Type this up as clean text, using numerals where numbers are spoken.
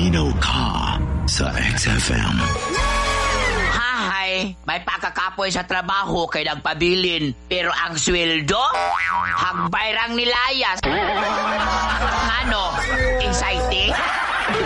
Malinaw ka sa XFM. Hahay, may pakakapoy sa trabaho kay nagpabilin, pero ang sweldo, hagbayrang nilayas. Ano, exciting?